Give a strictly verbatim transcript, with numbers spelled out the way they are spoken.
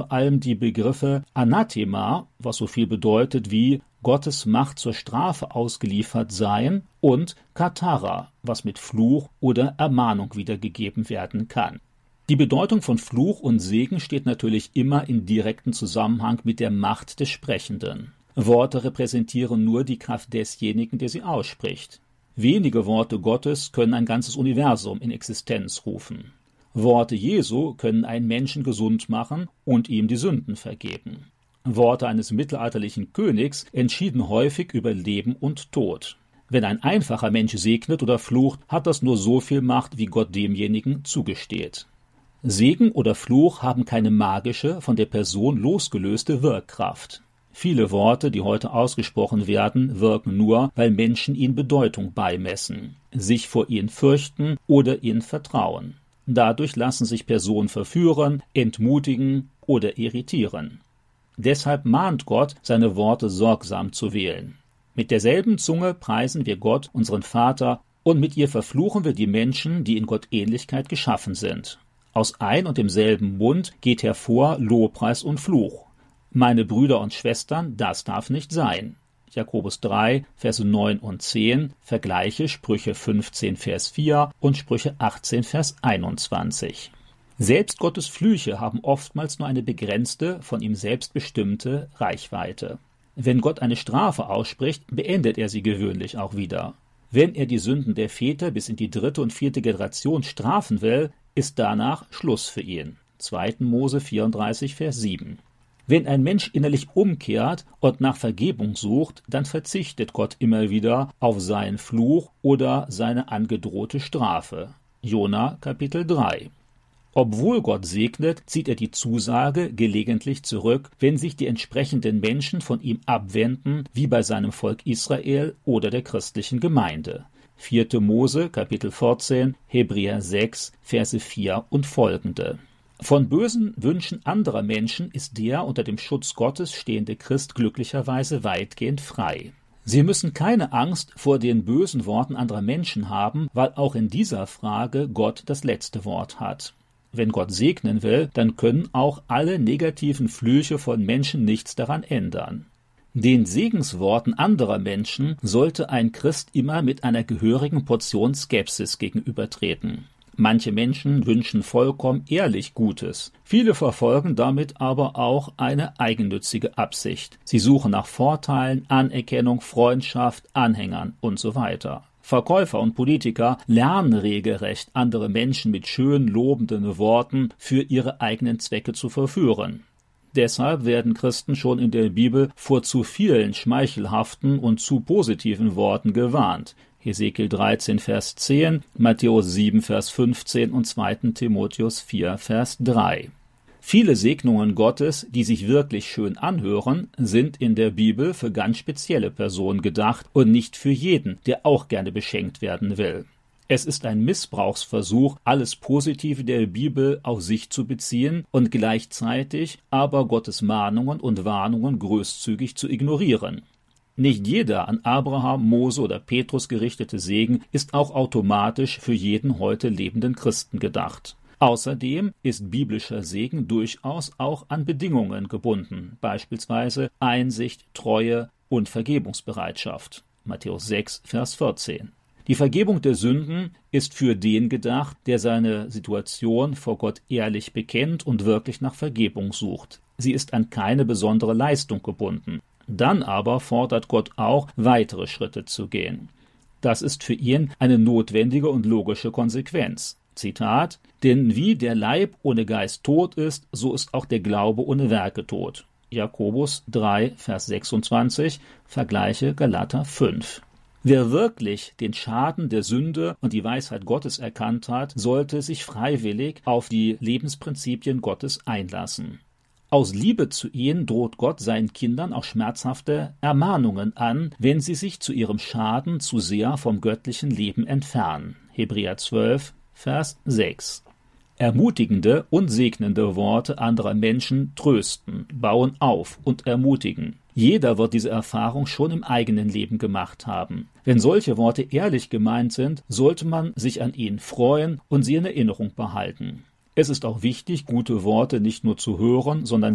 vor allem die Begriffe Anathema, was so viel bedeutet wie Gottes Macht zur Strafe ausgeliefert sein, und Katara, was mit Fluch oder Ermahnung wiedergegeben werden kann. Die Bedeutung von Fluch und Segen steht natürlich immer in direktem Zusammenhang mit der Macht des Sprechenden. Worte repräsentieren nur die Kraft desjenigen, der sie ausspricht. Wenige Worte Gottes können ein ganzes Universum in Existenz rufen. Worte Jesu können einen Menschen gesund machen und ihm die Sünden vergeben. Worte eines mittelalterlichen Königs entschieden häufig über Leben und Tod. Wenn ein einfacher Mensch segnet oder flucht, hat das nur so viel Macht, wie Gott demjenigen zugesteht. Segen oder Fluch haben keine magische, von der Person losgelöste Wirkkraft. Viele Worte, die heute ausgesprochen werden, wirken nur, weil Menschen ihnen Bedeutung beimessen, sich vor ihnen fürchten oder ihnen vertrauen. Dadurch lassen sich Personen verführen, entmutigen oder irritieren. Deshalb mahnt Gott, seine Worte sorgsam zu wählen. Mit derselben Zunge preisen wir Gott, unseren Vater, und mit ihr verfluchen wir die Menschen, die in Gottähnlichkeit geschaffen sind. Aus ein und demselben Mund geht hervor Lobpreis und Fluch. Meine Brüder und Schwestern, das darf nicht sein. Jakobus drei, Verse neun und zehn, vergleiche Sprüche fünfzehn, Vers vier und Sprüche achtzehn, Vers einundzwanzig. Selbst Gottes Flüche haben oftmals nur eine begrenzte, von ihm selbst bestimmte Reichweite. Wenn Gott eine Strafe ausspricht, beendet er sie gewöhnlich auch wieder. Wenn er die Sünden der Väter bis in die dritte und vierte Generation strafen will, ist danach Schluss für ihn. zweiter Mose vierunddreißig, Vers sieben. Wenn ein Mensch innerlich umkehrt und nach Vergebung sucht, dann verzichtet Gott immer wieder auf seinen Fluch oder seine angedrohte Strafe. Jona Kapitel drei. Obwohl Gott segnet, zieht er die Zusage gelegentlich zurück, wenn sich die entsprechenden Menschen von ihm abwenden, wie bei seinem Volk Israel oder der christlichen Gemeinde. vierte Mose Kapitel vierzehn, Hebräer sechs, Verse vier und folgende. Von bösen Wünschen anderer Menschen ist der unter dem Schutz Gottes stehende Christ glücklicherweise weitgehend frei. Sie müssen keine Angst vor den bösen Worten anderer Menschen haben, weil auch in dieser Frage Gott das letzte Wort hat. Wenn Gott segnen will, dann können auch alle negativen Flüche von Menschen nichts daran ändern. Den Segensworten anderer Menschen sollte ein Christ immer mit einer gehörigen Portion Skepsis gegenübertreten. Manche Menschen wünschen vollkommen ehrlich Gutes. Viele verfolgen damit aber auch eine eigennützige Absicht. Sie suchen nach Vorteilen, Anerkennung, Freundschaft, Anhängern und so weiter. Verkäufer und Politiker lernen regelrecht, andere Menschen mit schön lobenden Worten für ihre eigenen Zwecke zu verführen. Deshalb werden Christen schon in der Bibel vor zu vielen schmeichelhaften und zu positiven Worten gewarnt. Hesekiel dreizehn, Vers zehn, Matthäus sieben, Vers fünfzehn und zweiter Timotheus vier, Vers drei. Viele Segnungen Gottes, die sich wirklich schön anhören, sind in der Bibel für ganz spezielle Personen gedacht und nicht für jeden, der auch gerne beschenkt werden will. Es ist ein Missbrauchsversuch, alles Positive der Bibel auf sich zu beziehen und gleichzeitig aber Gottes Mahnungen und Warnungen großzügig zu ignorieren. Nicht jeder an Abraham, Mose oder Petrus gerichtete Segen ist auch automatisch für jeden heute lebenden Christen gedacht. Außerdem ist biblischer Segen durchaus auch an Bedingungen gebunden, beispielsweise Einsicht, Treue und Vergebungsbereitschaft. Matthäus sechs, Vers vierzehn. Die Vergebung der Sünden ist für den gedacht, der seine Situation vor Gott ehrlich bekennt und wirklich nach Vergebung sucht. Sie ist an keine besondere Leistung gebunden. Dann aber fordert Gott auch, weitere Schritte zu gehen. Das ist für ihn eine notwendige und logische Konsequenz. Zitat: Denn wie der Leib ohne Geist tot ist, so ist auch der Glaube ohne Werke tot. Jakobus drei, Vers sechsundzwanzig, vergleiche Galater fünf. Wer wirklich den Schaden der Sünde und die Weisheit Gottes erkannt hat, sollte sich freiwillig auf die Lebensprinzipien Gottes einlassen. Aus Liebe zu ihnen droht Gott seinen Kindern auch schmerzhafte Ermahnungen an, wenn sie sich zu ihrem Schaden zu sehr vom göttlichen Leben entfernen. Hebräer zwölf, Vers sechs. Ermutigende und segnende Worte anderer Menschen trösten, bauen auf und ermutigen. Jeder wird diese Erfahrung schon im eigenen Leben gemacht haben. Wenn solche Worte ehrlich gemeint sind, sollte man sich an ihnen freuen und sie in Erinnerung behalten. Es ist auch wichtig, gute Worte nicht nur zu hören, sondern